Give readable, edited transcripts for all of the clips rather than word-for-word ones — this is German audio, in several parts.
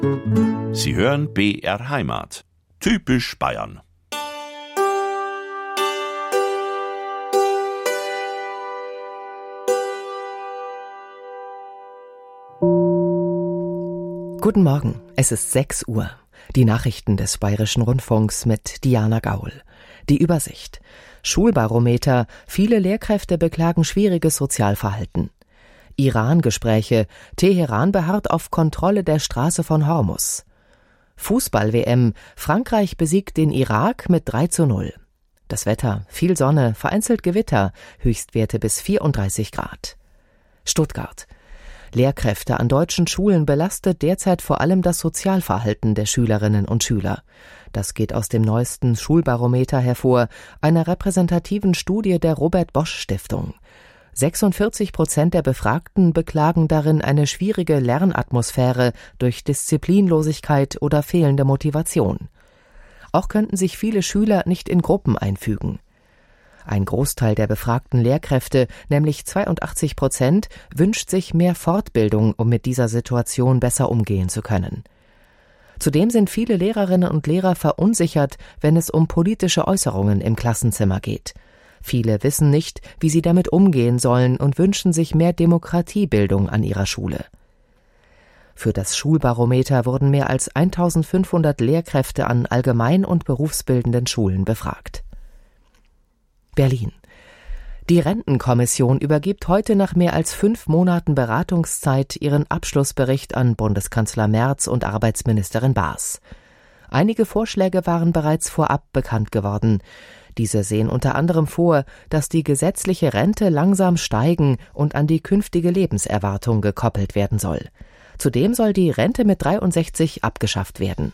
Sie hören BR Heimat. Typisch Bayern. Guten Morgen, es ist 6 Uhr. Die Nachrichten des Bayerischen Rundfunks mit Diana Gaul. Die Übersicht. Schulbarometer, viele Lehrkräfte beklagen schwieriges Sozialverhalten. Iran-Gespräche, Teheran beharrt auf Kontrolle der Straße von Hormus. Fußball-WM, Frankreich besiegt den Irak mit 3:0. Das Wetter, viel Sonne, vereinzelt Gewitter, Höchstwerte bis 34 Grad. Stuttgart. Lehrkräfte an deutschen Schulen belastet derzeit vor allem das Sozialverhalten der Schülerinnen und Schüler. Das geht aus dem neuesten Schulbarometer hervor, einer repräsentativen Studie der Robert-Bosch-Stiftung. 46% der Befragten beklagen darin eine schwierige Lernatmosphäre durch Disziplinlosigkeit oder fehlende Motivation. Auch könnten sich viele Schüler nicht in Gruppen einfügen. Ein Großteil der befragten Lehrkräfte, nämlich 82%, wünscht sich mehr Fortbildung, um mit dieser Situation besser umgehen zu können. Zudem sind viele Lehrerinnen und Lehrer verunsichert, wenn es um politische Äußerungen im Klassenzimmer geht. Viele wissen nicht, wie sie damit umgehen sollen und wünschen sich mehr Demokratiebildung an ihrer Schule. Für das Schulbarometer wurden mehr als 1500 Lehrkräfte an allgemein- und berufsbildenden Schulen befragt. Berlin. Die Rentenkommission übergibt heute nach mehr als 5 Monaten Beratungszeit ihren Abschlussbericht an Bundeskanzler Merz und Arbeitsministerin Baas. Einige Vorschläge waren bereits vorab bekannt geworden. Diese sehen unter anderem vor, dass die gesetzliche Rente langsam steigen und an die künftige Lebenserwartung gekoppelt werden soll. Zudem soll die Rente mit 63 abgeschafft werden.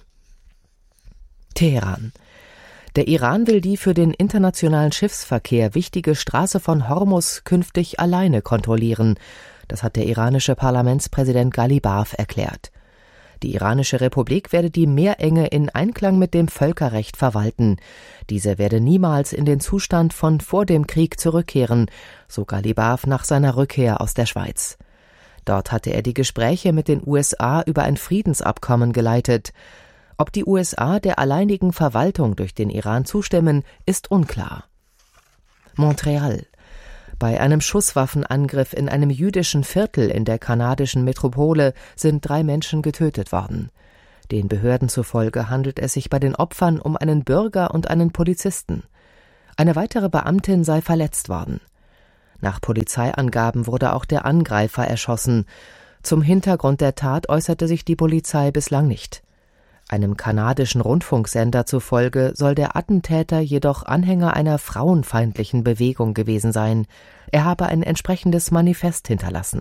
Teheran. Der Iran will die für den internationalen Schiffsverkehr wichtige Straße von Hormus künftig alleine kontrollieren. Das hat der iranische Parlamentspräsident Ghalibaf erklärt. Die iranische Republik werde die Meerenge in Einklang mit dem Völkerrecht verwalten. Diese werde niemals in den Zustand von vor dem Krieg zurückkehren, so Ghalibaf nach seiner Rückkehr aus der Schweiz. Dort hatte er die Gespräche mit den USA über ein Friedensabkommen geleitet. Ob die USA der alleinigen Verwaltung durch den Iran zustimmen, ist unklar. Montreal. Bei einem Schusswaffenangriff in einem jüdischen Viertel in der kanadischen Metropole sind 3 Menschen getötet worden. Den Behörden zufolge handelt es sich bei den Opfern um einen Bürger und einen Polizisten. Eine weitere Beamtin sei verletzt worden. Nach Polizeiangaben wurde auch der Angreifer erschossen. Zum Hintergrund der Tat äußerte sich die Polizei bislang nicht. Einem kanadischen Rundfunksender zufolge soll der Attentäter jedoch Anhänger einer frauenfeindlichen Bewegung gewesen sein. Er habe ein entsprechendes Manifest hinterlassen.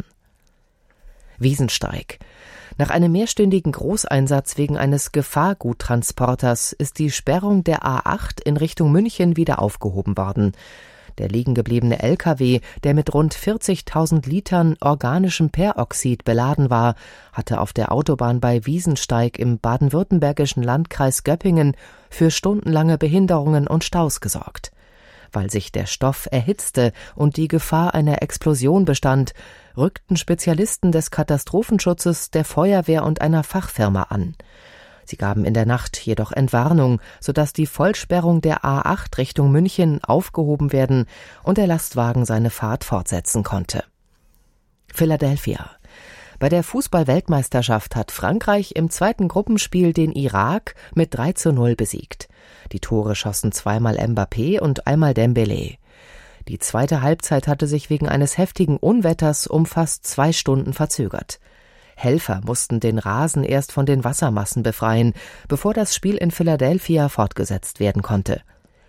Wiesensteig. Nach einem mehrstündigen Großeinsatz wegen eines Gefahrguttransporters ist die Sperrung der A8 in Richtung München wieder aufgehoben worden. Der liegengebliebene LKW, der mit rund 40.000 Litern organischem Peroxid beladen war, hatte auf der Autobahn bei Wiesensteig im baden-württembergischen Landkreis Göppingen für stundenlange Behinderungen und Staus gesorgt. Weil sich der Stoff erhitzte und die Gefahr einer Explosion bestand, rückten Spezialisten des Katastrophenschutzes, der Feuerwehr und einer Fachfirma an. Sie gaben in der Nacht jedoch Entwarnung, sodass die Vollsperrung der A8 Richtung München aufgehoben werden und der Lastwagen seine Fahrt fortsetzen konnte. Philadelphia. Bei der Fußball-Weltmeisterschaft hat Frankreich im zweiten Gruppenspiel den Irak mit 3:0 besiegt. Die Tore schossen zweimal Mbappé und einmal Dembélé. Die zweite Halbzeit hatte sich wegen eines heftigen Unwetters um fast 2 Stunden verzögert. Helfer mussten den Rasen erst von den Wassermassen befreien, bevor das Spiel in Philadelphia fortgesetzt werden konnte.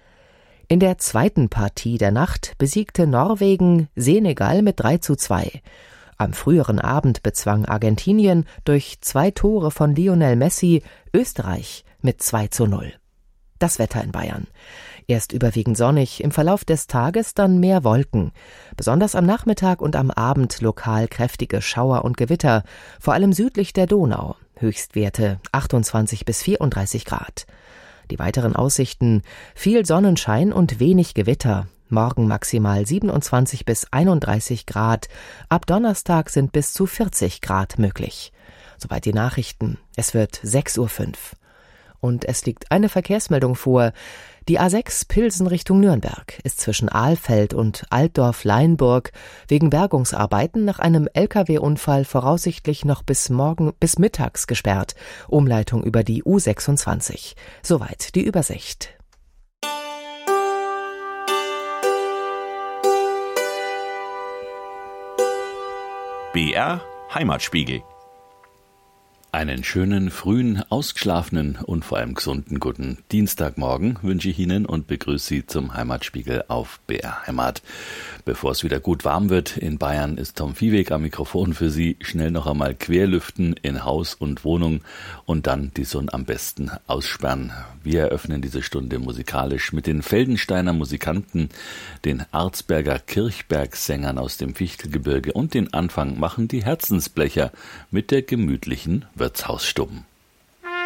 In der zweiten Partie der Nacht besiegte Norwegen Senegal mit 3:2. Am früheren Abend bezwang Argentinien durch 2 Tore von Lionel Messi Österreich mit 2:0. Das Wetter in Bayern. Erst überwiegend sonnig, im Verlauf des Tages dann mehr Wolken. Besonders am Nachmittag und am Abend lokal kräftige Schauer und Gewitter, vor allem südlich der Donau. Höchstwerte 28 bis 34 Grad. Die weiteren Aussichten: viel Sonnenschein und wenig Gewitter. Morgen maximal 27 bis 31 Grad. Ab Donnerstag sind bis zu 40 Grad möglich. Soweit die Nachrichten. Es wird 6:05 Uhr. Und es liegt eine Verkehrsmeldung vor. Die A6 Pilsen Richtung Nürnberg ist zwischen Ahlfeld und Altdorf-Leinburg wegen Bergungsarbeiten nach einem Lkw-Unfall voraussichtlich noch bis mittags gesperrt. Umleitung über die U26. Soweit die Übersicht. BR Heimatspiegel. Einen schönen, frühen, ausgeschlafenen und vor allem gesunden guten Dienstagmorgen wünsche ich Ihnen und begrüße Sie zum Heimatspiegel auf BR Heimat. Bevor es wieder gut warm wird in Bayern, ist Tom Viehweg am Mikrofon für Sie. Schnell noch einmal querlüften in Haus und Wohnung und dann die Sonne am besten aussperren. Wir eröffnen diese Stunde musikalisch mit den Feldensteiner Musikanten, den Arzberger Kirchbergsängern aus dem Fichtelgebirge und den Anfang machen die Herzensblecher mit der gemütlichen Wirtshausstube.